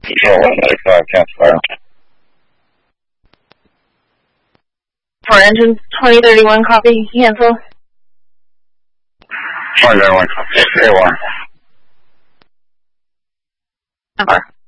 Control 195, cancel fire. For engine 2031, copy, cancel. 2031, copy. A1. Number.